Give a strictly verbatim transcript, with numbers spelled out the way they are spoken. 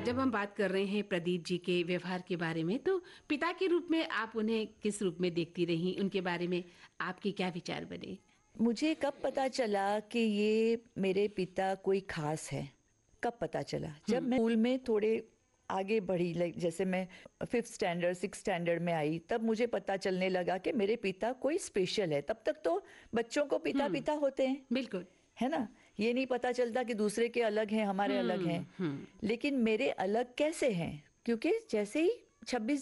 जब हम बात कर रहे हैं प्रदीप जी के व्यवहार के बारे में, तो पिता के रूप में आप उन्हें किस रूप में देखती रहीं? उनके बारे में आपके क्या विचार बने? मुझे कब पता चला कि ये मेरे पिता कोई खास है, कब पता चला? जब मैं स्कूल में थोड़े आगे बढ़ी, लाइक जैसे मैं फिफ्थ स्टैंडर्ड सिक्स स्टैंडर्ड में आई, तब मुझे पता चलने लगा कि मेरे पिता कोई स्पेशल है। तब तक तो बच्चों को पिता पिता होते हैं, बिल्कुल, है ना? ये नहीं पता चलता कि दूसरे के अलग हैं, हमारे अलग हैं। लेकिन मेरे अलग कैसे हैं? क्योंकि जैसे ही छब्बीस